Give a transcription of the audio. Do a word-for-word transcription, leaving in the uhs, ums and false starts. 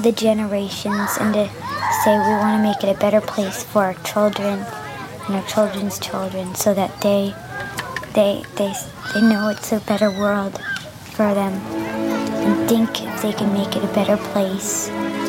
the generations and to say we want to make it a better place for our children and our children's children, so that they they they they know it's a better world for them and think if they can make it a better place.